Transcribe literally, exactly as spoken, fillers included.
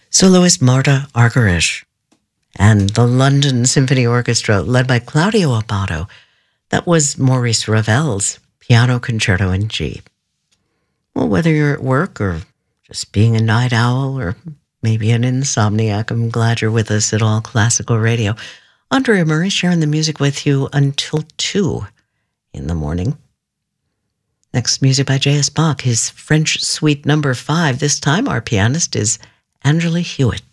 Soloist Marta Argerich and the London Symphony Orchestra, led by Claudio Abbado. That was Maurice Ravel's Piano Concerto in G. Well, whether you're at work or just being a night owl or maybe an insomniac, I'm glad you're with us at All Classical Radio. Andrea Murray sharing the music with you until two in the morning. Next, music by J S. Bach, his French Suite number five. This time, our pianist is Angela Hewitt.